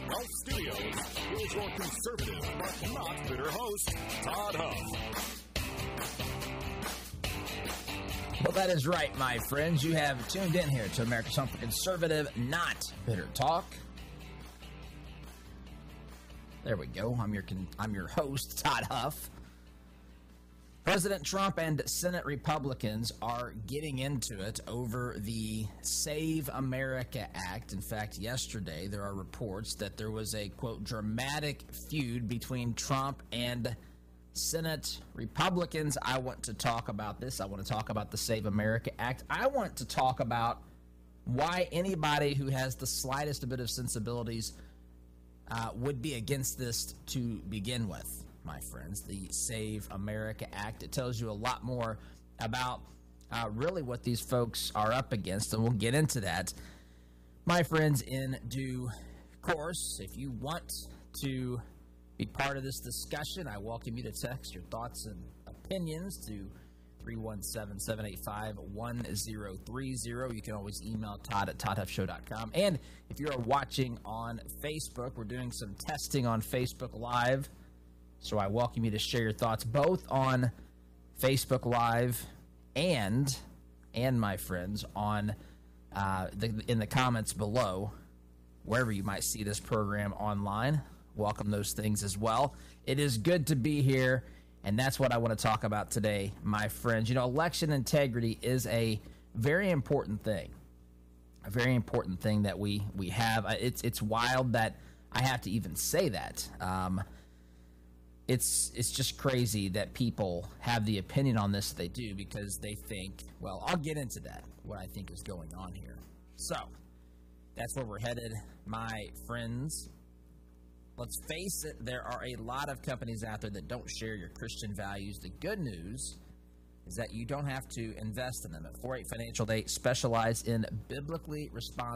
Health Studios, here's your conservative but not bitter host, Todd Huff. Well, that is right, my friends. You have tuned in here to America's Home for Conservative, Not Bitter Talk. There we go. I'm your host, Todd Huff. President Trump and Senate Republicans are getting into it over the Save America Act. In fact, yesterday there are reports that there was a, quote, dramatic feud between Trump and Senate Republicans. I want to talk about this. I want to talk about the Save America Act. I want to talk about why anybody who has the slightest bit of sensibilities would be against this to begin with. My friends, the Save America Act. It tells you a lot more about really what these folks are up against, and we'll get into that, my friends, in due course. If you want to be part of this discussion, I welcome you to text your thoughts and opinions to 317-785-1030. You can always email Todd at ToddHuffShow.com. And if you are watching on Facebook, we're doing some testing on Facebook Live. So I welcome you to share your thoughts both on Facebook Live and my friends, on in the comments below, wherever you might see this program online. Welcome those things as well. It is good to be here, and that's what I want to talk about today, my friends. You know, election integrity is a very important thing. A very important thing that we have. It's wild that I have to even say that. It's just crazy that people have the opinion on this they do, because they think, well, I'll get into that, what I think is going on here. So, that's where we're headed, my friends. Let's face it, there are a lot of companies out there that don't share your Christian values. The good news is that you don't have to invest in them. At 4-8 Financial, they specialize in biblically responsible